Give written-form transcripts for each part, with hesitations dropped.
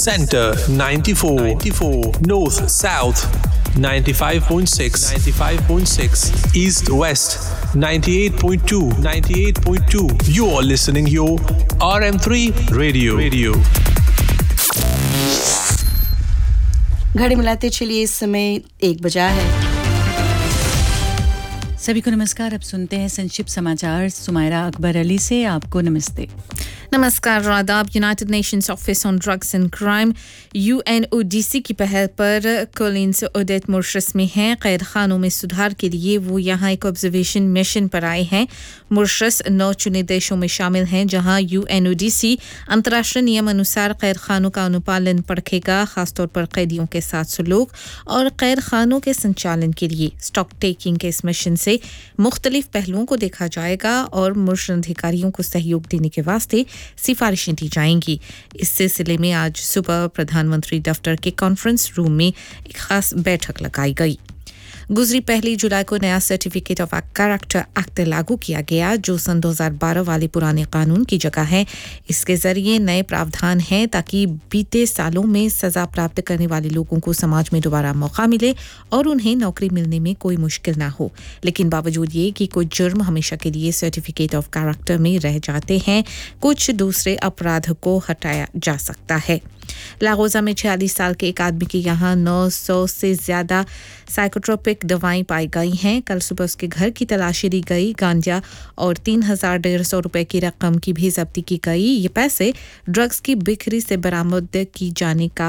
Center 94, North South 95.6, East West 98.2. You are listening your RM3 Radio. घड़ी मिलाते चलिए इस समय 1 बजा है। सभी को नमस्कार। अब सुनते हैं संक्षिप्त समाचार। सुमायरा अकबर अली से आपको नमस्ते। नमस्कार आदाब। United Nations office on drugs and crime UNODC की पहल पर कोलिंस ओडेट मॉरिशस में हैं। कैद खानों में सुधार के लिए वो यहाँ एक ऑब्जर्वेशन मिशन पर आए हैं। मॉरिशस 9 चुने देशों में शामिल हैं जहाँ UNODC अंतर्राष्ट्रीय नियम अनुसार कैद खानों का अनुपालन परखेगा, खासतौर पर कैदियों के साथ सलूक और कैद खानों के संचालन के लिए स्टॉक टेकिंग के इस मिशन से मुख्तलिफ पहलुओं को देखा जाएगा और मॉरिशस अधिकारियों को सहयोग देने के वास्ते सिफारिशें दी जाएंगी। इस सिलसिले में आज सुबह प्रधानमंत्री दफ्तर के कॉन्फ्रेंस रूम में एक खास बैठक लगाई गई। गुजरी 1 जुलाई को नया सर्टिफिकेट ऑफ कैरेक्टर एक्ट लागू किया गया जो सन 2012 वाले पुराने कानून की जगह है। इसके जरिए नए प्रावधान हैं ताकि बीते सालों में सजा प्राप्त करने वाले लोगों को समाज में दोबारा मौका मिले और उन्हें नौकरी मिलने में कोई मुश्किल ना हो। लेकिन बावजूद ये कि कुछ जुर्म हमेशा के लिए सर्टिफिकेट ऑफ कैरेक्टर में रह जाते हैं, कुछ दूसरे अपराध को हटाया जा सकता है। लागोजा में 46 साल के एक आदमी के यहाँ 900 से ज्यादा साइकोट्रोपिक दवाएं पाई गई हैं। कल सुबह उसके घर की तलाशी ली गई। गांजा और 3,150 रुपए की रकम की भी जब्ती की गई। ये पैसे ड्रग्स की बिक्री से बरामद किए जाने का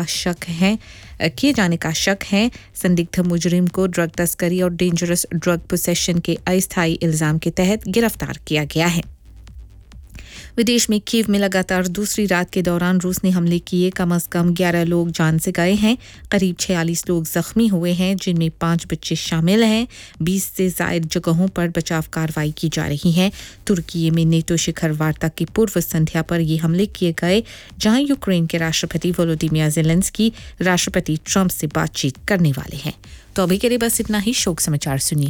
शक है। संदिग्ध मुजरिम को ड्रग तस्करी और डेंजरस ड्रग पोसेशन के अस्थायी इल्जाम के तहत गिरफ्तार किया गया है। विदेश में कीव में लगातार दूसरी रात के दौरान रूस ने हमले किए। कम से कम 11 लोग जान से गए हैं। करीब 46 लोग जख्मी हुए हैं जिनमें 5 बच्चे शामिल हैं। 20 से ज्यादा जगहों पर बचाव कार्रवाई की जा रही है। तुर्की में नेटो शिखर वार्ता की पूर्व संध्या पर ये हमले किए गए जहां यूक्रेन के राष्ट्रपति वोलोदिमीर ज़ेलेंस्की राष्ट्रपति ट्रंप से बातचीत करने वाले हैं। तो अभी के लिए बस इतना ही। शोक समाचार सुनिए।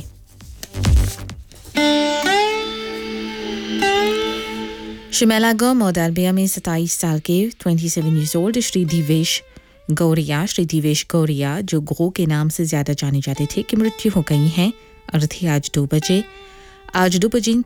शिमेला गांव मोदालबिया में 27 साल के 27 ईयर्स ओल्ड श्री दिवेश गौरिया जो गो के नाम से ज्यादा जाने जाते थे की मृत्यु हो गई है। अर्थ आज 2 बजे